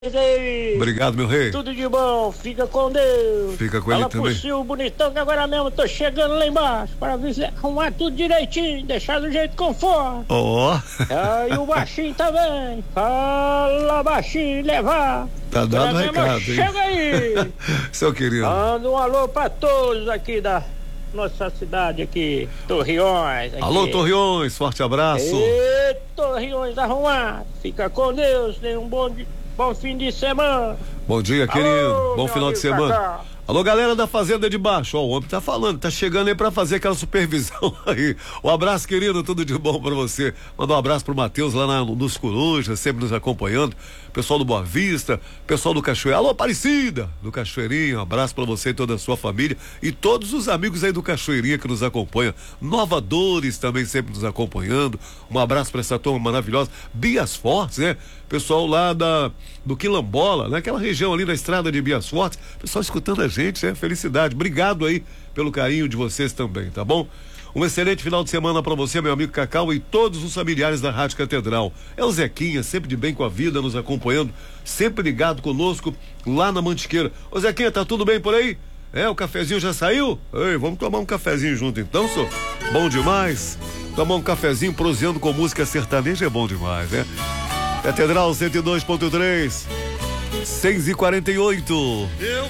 Aí. Obrigado, meu rei. Tudo de bom, fica com Deus. Fica com ele também. Fala pro bonitão que agora mesmo eu tô chegando lá embaixo para arrumar tudo direitinho, deixar do jeito conforme. Ó. E o baixinho também. Fala baixinho, levar. Tá dando recado, hein? Chega aí. Seu querido. Manda um alô pra todos aqui da nossa cidade aqui, Torreões. Aqui. Alô, Torreões, forte abraço. E Torreões arrumado. Fica com Deus, tenha um bom fim de semana. Bom dia, querido. Alô, bom final de semana. Cacá. Alô, galera da Fazenda de Baixo. Ó, o homem tá falando, tá chegando aí pra fazer aquela supervisão aí. Um abraço, querido, tudo de bom pra você. Mandar um abraço pro Matheus lá nos Corujas, sempre nos acompanhando. Pessoal do Boa Vista, pessoal do Cachoeiro. Alô, Aparecida, do Cachoeirinho. Um abraço pra você e toda a sua família. E todos os amigos aí do Cachoeirinha que nos acompanham. Nova Dores também sempre nos acompanhando. Um abraço pra essa turma maravilhosa. Bias Fortes, né? Pessoal lá do Quilombola, naquela região ali da estrada de Bias Fortes. Pessoal escutando a gente, né? Felicidade. Obrigado aí pelo carinho de vocês também, tá bom? Um excelente final de semana pra você, meu amigo Cacau, e todos os familiares da Rádio Catedral. É o Zequinha, sempre de bem com a vida, nos acompanhando, sempre ligado conosco lá na Mantiqueira. Ô Zequinha, tá tudo bem por aí? O cafezinho já saiu? Ei, vamos tomar um cafezinho junto então, só? Bom demais. Tomar um cafezinho proseando com música sertaneja é bom demais, né? Catedral 102.3, 6h48.